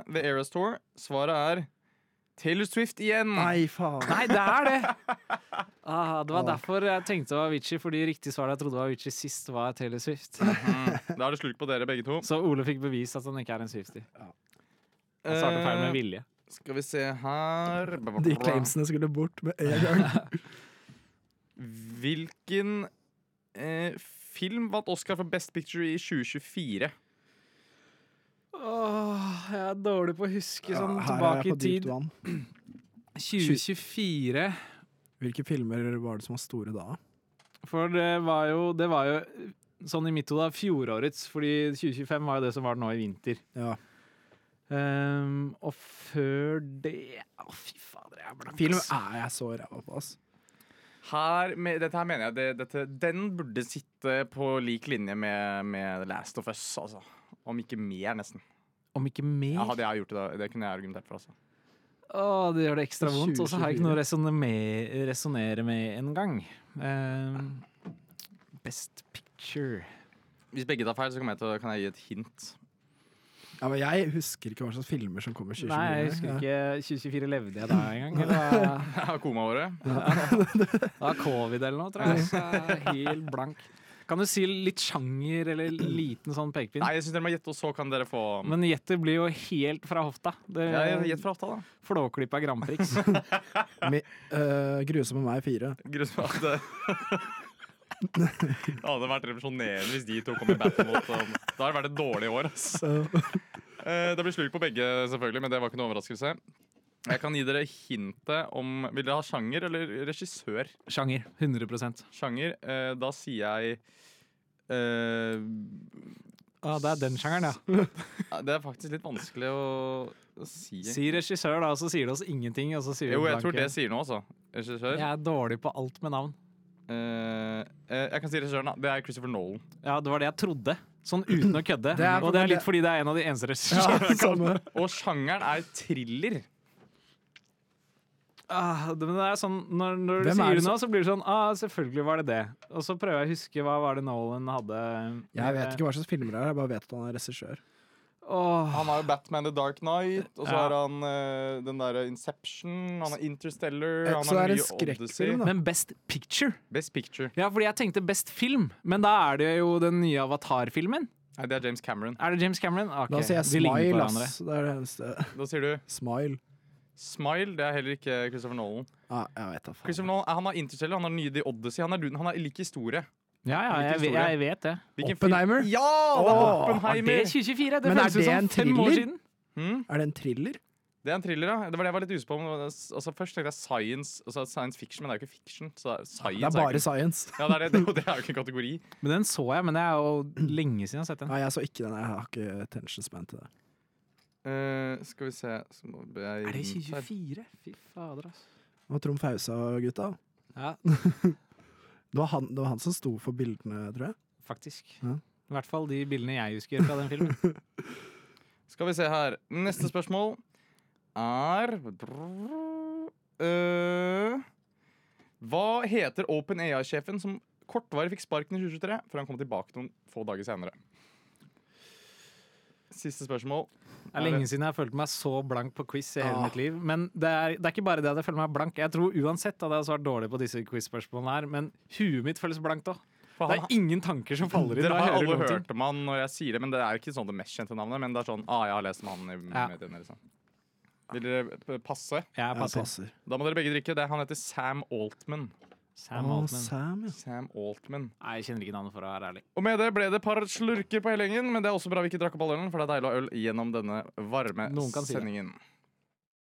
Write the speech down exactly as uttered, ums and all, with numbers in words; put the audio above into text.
The Eras Tour. Svaret er Taylor Swift igjen. Nei, faen. Nei, det er det! Ah, det var derfor jeg tenkte det var Avicii, fordi riktig svar jeg trodde var Avicii sist, var Taylor Swift. Mm. Da er det slurk på dere begge to. Så Ole fikk bevist at han ikke er en Swiftie. Han startet feil med vilje. Uh, skal vi se her De claimsene skulle bort med en gang. Hvilken uh, film vant Oscar for Best Picture i tjue tjuefire? Åh, jeg er dårlig på å huske sånn Ja, her er tilbake jeg i på tid. dypt vann. tjue tjuefire. Hvilke filmer var det som var store da? For det var jo, det var jo sånn i mitt hode fjorårets, fordi tjue tjuefem var jo det som var nå i vinter. Ja. Um, og før det Å, oh, fy fader, jeg er blank. Film ass. er jeg så ræva på, ass. Her, med, dette her mener jeg det, dette, Den burde sitte på lik linje med, med The Last of Us, altså. Om ikke mer, nesten. Om ikke mer? Ja, hadde jeg gjort det, det kunne jeg argumentert for. Altså. Åh, det gjør det ekstra vondt. Og så har jeg ikke noe å tjue tjuefire. resonne med- resonnere med en gang. Um, best picture. Hvis begge tar feil, så kan jeg, til, kan jeg gi et hint. Ja, men jeg husker ikke hva slags filmer som kommer tjue tjuefire. Nei, jeg husker ikke. tjue tjuefire levde jeg da engang. Eller Ja, komaåret. det var covid eller noe, tror jeg. Så jeg er helt blank. Kan du si litt sjanger eller liten sånn pekepinn? Nei, jeg synes dere må gjette, og så kan dere få Men gjettet blir jo helt fra hofta. Det Ja, Gjett fra hofta, da. Flåklipp av Grand Prix. Mi, uh, Grusomme meg fire. Grusomt. Det Det hadde vært revolusjonerende hvis de to kom i battle mot um, Da har det vært et dårlig år. ass. Eh, Det blir slurk på begge, selvfølgelig, men det var ikke noe overraskelse. Jeg kan gi dere hintet om Vil dere ha sjanger eller regissør? Sjanger. hundre prosent. Sjanger. eh, Da sier jeg eh, Ah, det er den sjangeren, ja. Det er faktisk litt vanskelig å, å si. Si regissør, da, og så sier det oss ingenting. Og så sier vi Jo, jeg blanke. tror det sier noe, altså. Regissør. Jeg er dårlig på alt med navn. Eh, eh, jeg kan si regissøren, da. Det er Christopher Nolan. Ja, det var det jeg trodde. Sånn uten å kødde. Det er og det er fordi litt fordi det er en av de eneste regissørene. Ja, samme. Og sjangeren er thriller. Ah, det, men det er sånn, når, når du Hvem er sier det det nå, så blir det sånn ah, selvfølgelig var det det. Og så prøver jeg å huske hva var det Nolan hadde. Jeg vet ikke hva slags filmer det er, jeg bare vet at han er regissør. Åh, Han har jo Batman The Dark Knight, og så Ja. har han eh, den derre Inception, han har Interstellar, Eh, han så har er det nye en skrekkfilm, Odyssey. da. Men Best Picture? Best Picture. Ja, fordi jeg tenkte Best Film, men da er det jo den nye Avatar-filmen. Nei, det er James Cameron. Er det James Cameron? Ok, Da sier jeg vi ligner på Smile, hverandre. ass. Det er det eneste. Da sier du Smile. Smile. Det er heller ikke Christopher Nolan. Ja, jeg vet da faen. Christopher Nolan han har Interstellar, han har nye The Odyssey. Han er, han er lik historie. Ja, ja, jeg, Hvilken jeg vet det. Hvilken Oppenheimer? Film? Ja! Det er Åh, Er Oppenheimer! det tjue tjuefire? Det Men er føles ut det som en fem år thriller? siden. Hmm? Er det en thriller? Det er en thriller, ja. Det var det jeg var litt usikker på. om. Altså, først tenkte jeg science, altså science fiction, men det er jo ikke fiction. Så science Det er bare ikke, science. ja, det, er det, det, det er jo ikke en kategori. Men den så jeg, men det er jo lenge siden jeg har sett den. Nei, jeg så ikke den. Jeg har ikke attention span til det. Eh, skal vi se så må jeg, Er det tjue tjuefire? Fy fader, ass. Det var Trond Fausa, gutta. Ja, Det var, han, det var han som sto for bildene, tror jeg. faktisk. Ja. I hvert fall de bildene jeg husker fra den filmen. Skal vi se her. Neste spørsmål er øh, Hva heter OpenAI-sjefen som kortvarig fikk sparken i tjue tjuetre, før han kom tilbake noen få dager senere? Siste spørsmål. Det er lenge siden jeg har følt meg så blank på quiz i hele Ah. mitt liv. Men det er, det er ikke bare det at jeg føler meg blank. Jeg tror uansett at jeg har svart dårlig på disse quiz-spørsmålene her, men huet mitt føles blankt òg. For Det han, er ingen tanker som faller inn. dere når har jeg hører alle noen ting. hørt om han når jeg sier det, men det er ikke sånn det mest kjente navnet. Men det er sånn, ah, jeg har lest om han i Ja. mediene. Liksom. Vil dere p- passe? Jeg Jeg passer. passer. Da må dere begge drikke. Det, han heter Sam Altman. Sam Å, Altman. Sam, ja. Sam Altman. Nei, jeg kjenner ikke navnet for å være ærlig. Og med det ble det et par slurker på hele gjengen, men det er også bra vi ikke drakk opp all ølen, for det er deilig å ha øl gjennom denne varme Noen kan si det. sendingen.